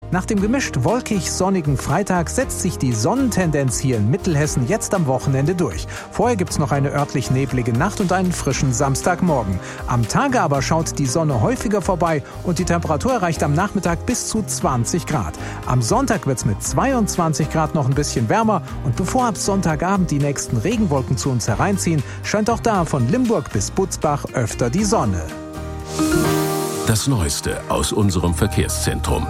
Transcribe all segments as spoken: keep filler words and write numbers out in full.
Nach dem gemischt wolkig-sonnigen Freitag setzt sich die Sonnentendenz hier in Mittelhessen jetzt am Wochenende durch. Vorher gibt's noch eine örtlich neblige Nacht und einen frischen Samstagmorgen. Am Tage aber schaut die Sonne häufiger vorbei und die Temperatur erreicht am Nachmittag bis zu zwanzig Grad. Am Sonntag wird's mit zweiundzwanzig Grad noch ein bisschen wärmer und bevor ab Sonntagabend die nächsten Regenwolken zu uns hereinziehen, scheint auch da von Limburg bis Butzbach öfter die Sonne. Das Neueste aus unserem Verkehrszentrum.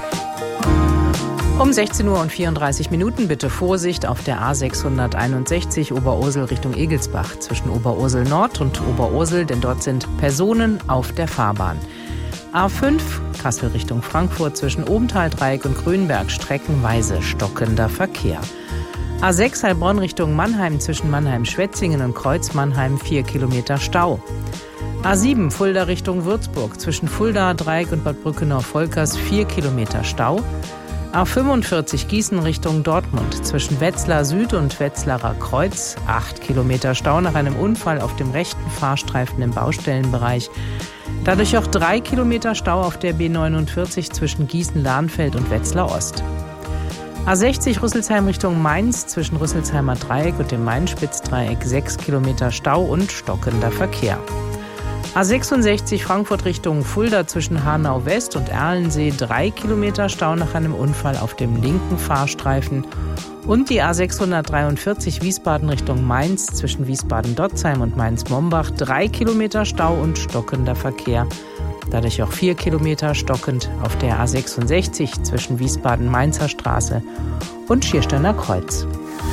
Um sechzehn Uhr und vierunddreißig Minuten bitte Vorsicht auf der A sechshunderteinundsechzig Oberursel Richtung Egelsbach zwischen Oberursel Nord und Oberursel, denn dort sind Personen auf der Fahrbahn. A fünf Kassel Richtung Frankfurt zwischen Obentaldreieck und Grünberg streckenweise stockender Verkehr. A sechs Heilbronn Richtung Mannheim zwischen Mannheim-Schwetzingen und Kreuz Mannheim vier Kilometer Stau. A sieben Fulda Richtung Würzburg zwischen Fulda, Dreieck und Bad Brückenau-Volkers vier Kilometer Stau. A fünfundvierzig Gießen Richtung Dortmund zwischen Wetzlar Süd und Wetzlarer Kreuz acht Kilometer Stau nach einem Unfall auf dem rechten Fahrstreifen im Baustellenbereich. Dadurch auch drei Kilometer Stau auf der B neunundvierzig zwischen Gießen-Lahnfeld und Wetzlar Ost. A sechzig Rüsselsheim Richtung Mainz zwischen Rüsselsheimer Dreieck und dem Main-Spitz-Dreieck sechs Kilometer Stau und stockender Verkehr. A sechsundsechzig Frankfurt Richtung Fulda zwischen Hanau West und Erlensee drei Kilometer Stau nach einem Unfall auf dem linken Fahrstreifen. Und die A sechshundertdreiundvierzig Wiesbaden Richtung Mainz zwischen Wiesbaden-Dotzheim und Mainz-Mombach drei Kilometer Stau und stockender Verkehr. Dadurch auch vier Kilometer stockend auf der A sechsundsechzig zwischen Wiesbaden-Mainzer Straße und Schiersteiner Kreuz.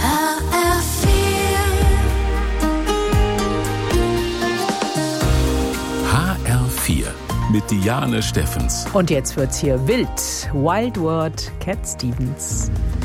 H R vier mit Diane Steffens. Und jetzt wird's hier wild. Wild Word, Cat Stevens.